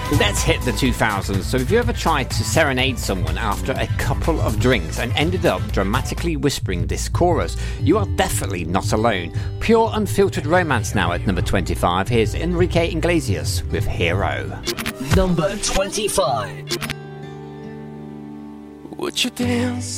Let's hit the 2000s. So if you ever tried to serenade someone after a couple of drinks and ended up dramatically whispering this chorus, you are definitely not alone. Pure unfiltered romance now at number 25. Here's Enrique Iglesias with Hero. Number 25. Would you dance